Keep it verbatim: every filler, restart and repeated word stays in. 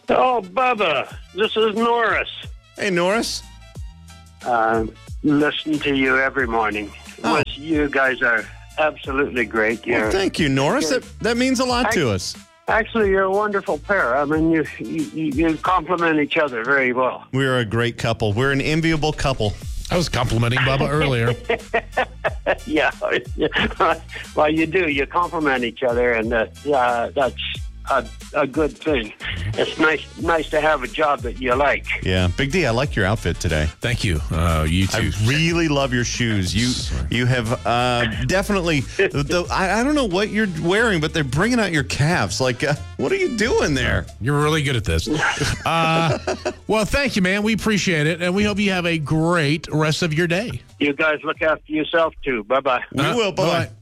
Oh, Bubba, this is Norris. Hey, Norris. Uh, listen to you every morning. Oh. Which you guys are absolutely great. You're, Well, thank you, Norris. That, that means a lot to us. Actually, you're a wonderful pair. I mean, you, you you complement each other very well. We're a great couple. We're an enviable couple. I was complimenting Bubba earlier. Yeah. Well, you do. You complement each other, and uh, uh, that's a, a good thing. It's nice nice to have a job that you like. Yeah, Big D, I like your outfit today. Thank you. Uh, you too. I really love your shoes. You you have uh, definitely, the, I, I don't know what you're wearing, but they're bringing out your calves. Like, uh, what are you doing there? You're really good at this. Uh, well, thank you, man. We appreciate it, and we hope you have a great rest of your day. You guys look after yourself, too. Bye-bye. We Uh, will. Bye-bye. bye-bye.